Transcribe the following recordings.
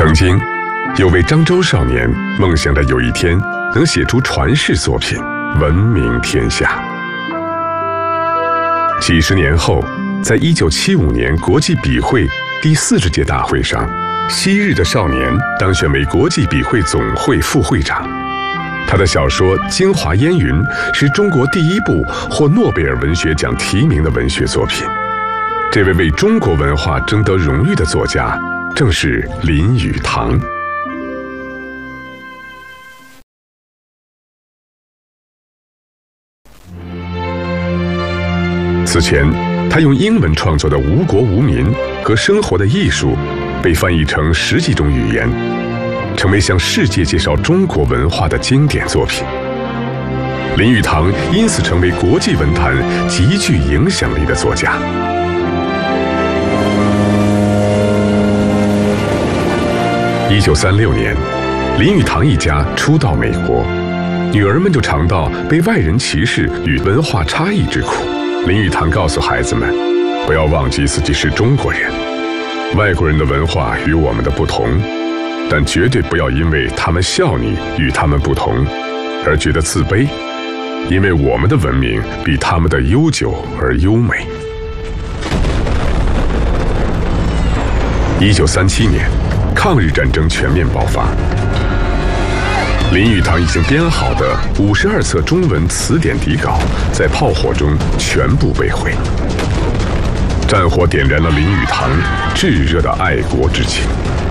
曾经，有位漳州少年梦想着有一天能写出传世作品，闻名天下。几十年后，在1975年国际笔会第40届大会上，昔日的少年当选为国际笔会总会副会长。他的小说《京华烟云》是中国第一部获诺贝尔文学奖提名的文学作品。这位为中国文化争得荣誉的作家，正是林语堂。此前，他用英文创作的《无国无民》和《生活的艺术》被翻译成10几种语言，成为向世界介绍中国文化的经典作品。林语堂因此成为国际文坛极具影响力的作家。1936年，林语堂一家初到美国，女儿们就尝到被外人歧视与文化差异之苦。林语堂告诉孩子们，不要忘记自己是中国人，外国人的文化与我们的不同，但绝对不要因为他们笑你与他们不同而觉得自卑，因为我们的文明比他们的悠久而优美。1937年，抗日战争全面爆发，林语堂已经编好的52册中文词典底稿在炮火中全部被毁。战火点燃了林语堂炙热的爱国之情。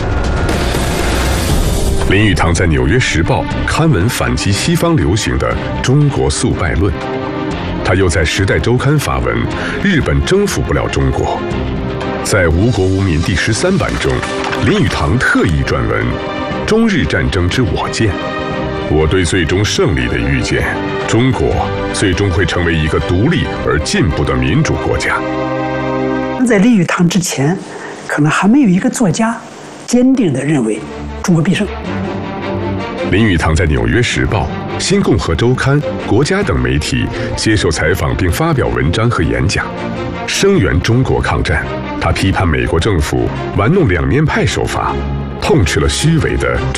林语堂在《纽约时报》刊文反击西方流行的中国速败论，他又在《时代周刊》发文，日本征服不了中国。在《无国无民》第13版中，林语堂特意撰文《中日战争之我见》，我对最终胜利的预见，中国最终会成为一个独立而进步的民主国家。 在林语堂之前，可能还没有一个作家坚定地认为中国必胜。 林语堂在《纽约时报》、《新共和周刊》、《国家》等媒体接受采访并发表文章和演讲，声援中国抗战。他批判美国政府玩弄两面派手法，痛斥了虚伪的